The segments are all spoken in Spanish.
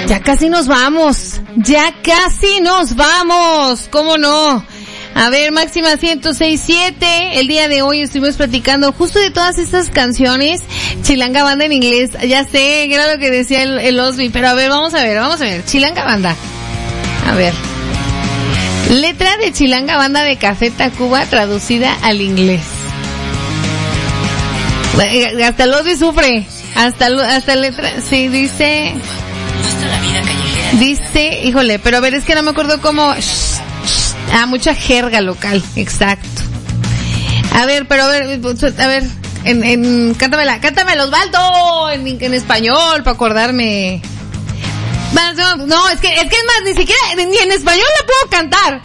Ya casi nos vamos. ¿Cómo no? A ver, máxima 106.7. El día de hoy estuvimos platicando justo de todas estas canciones. Chilanga Banda en inglés. Ya sé, que era lo que decía el Osby. Pero a ver, vamos a ver. Chilanga Banda. A ver. Letra de Chilanga Banda de Café Tacuba traducida al inglés. Hasta el Osby sufre. Hasta letra. Sí, dice... Dice, híjole, pero a ver, es que no me acuerdo cómo... mucha jerga local, exacto. A ver, cántamela, Osvaldo, en español, para acordarme. No, es que es más, ni siquiera, ni en español la puedo cantar.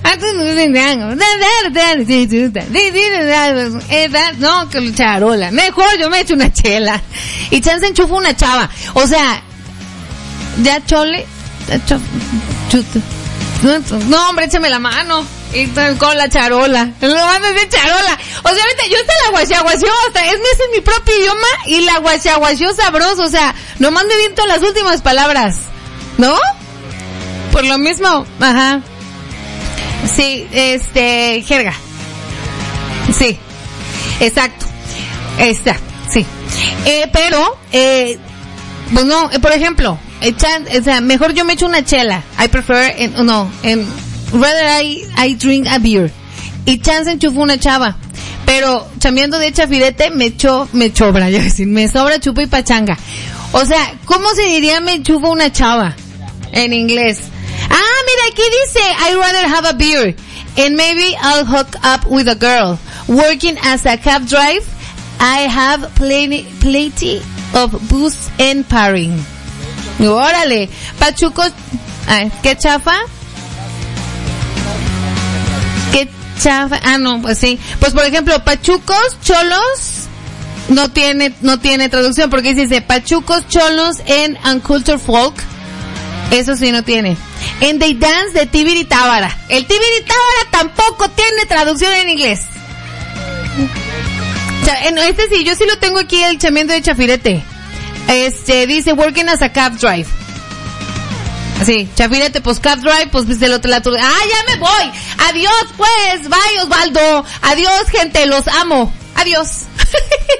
No, que charola. Mejor yo me echo una chela. Y chance enchufo una chava. O sea, ya chole, chuta. No, hombre, échame la mano. Y con la charola. Lo van a decir charola. O sea, ahorita yo hasta la guachaguació, es mi propio idioma y la guachaguació sabroso. O sea, nomás me viento las últimas palabras. ¿No? Por lo mismo, ajá. Sí, jerga. Sí. Exacto. Sí. Pero, pues no, por ejemplo, o sea, mejor yo me echo una chela. I prefer, rather I drink a beer. Y chance enchufo una chava. Pero, chambeando de chafirete, me sobra, ya decir, me sobra chupa y pachanga. O sea, ¿cómo se diría me enchufo una chava? En inglés. Mira, aquí dice, I rather have a beer. And maybe I'll hook up with a girl. Working as a cab drive, I have plenty of booze and pairing. Órale, pachucos, ¿qué chafa? ¿Qué chafa? No, pues sí. Pues por ejemplo, pachucos, cholos, no tiene traducción porque dice pachucos, cholos en Uncultured Folk. Eso sí no tiene. En They Dance de Tibiri Tábara. El Tibiri Tábara tampoco tiene traducción en inglés. Sí, yo sí lo tengo aquí, el chambeando de chafirete. Dice working as a cab drive. Así, chafirete, pues cab drive, pues del otro lado. Ya me voy. Adiós, pues. Bye, Osvaldo. Adiós, gente, los amo. Adiós.